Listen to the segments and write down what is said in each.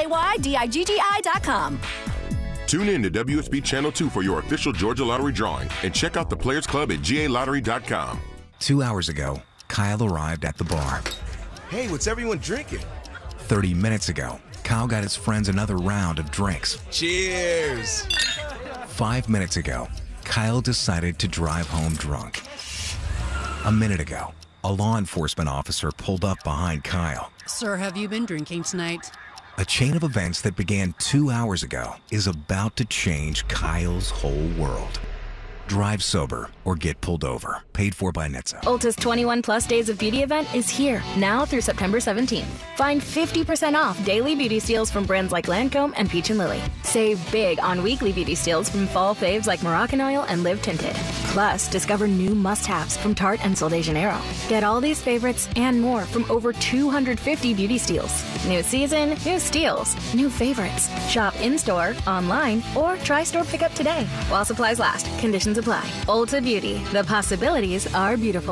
GAYDIGGI.com. Tune in to WSB Channel 2 for your official Georgia Lottery drawing and check out the Players Club at GALottery.com. 2 hours ago, Kyle arrived at the bar. Hey, what's everyone drinking? 30 minutes ago, Kyle got his friends another round of drinks. Cheers! 5 minutes ago, Kyle decided to drive home drunk. A minute ago, a law enforcement officer pulled up behind Kyle. Sir, have you been drinking tonight? A chain of events that began 2 hours ago is about to change Kyle's whole world. Drive sober or get pulled over. Paid for by NHTSA. Ulta's 21 Plus Days of Beauty event is here, now through September 17th. Find 50% off daily beauty steals from brands like Lancome and Peach & Lily. Save big on weekly beauty steals from fall faves like Moroccan Oil and Live Tinted. Plus, discover new must-haves from Tarte and Sol de Janeiro. Get all these favorites and more from over 250 beauty steals. New season, new steals, new favorites. Shop in-store, online, or try store pickup today while supplies last. Conditions apply. Ulta Beauty. The possibilities are beautiful.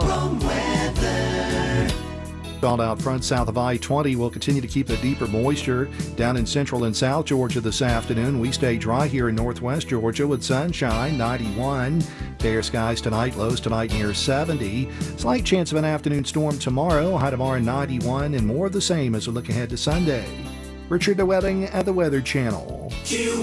Called out front south of I-20 will continue to keep the deeper moisture down in central and south Georgia this afternoon. We stay dry here in northwest Georgia with sunshine, 91. Fair skies tonight, lows tonight near 70. Slight chance of an afternoon storm tomorrow, high tomorrow 91, and more of the same as we look ahead to Sunday. Richard DeWetting at the Weather Channel.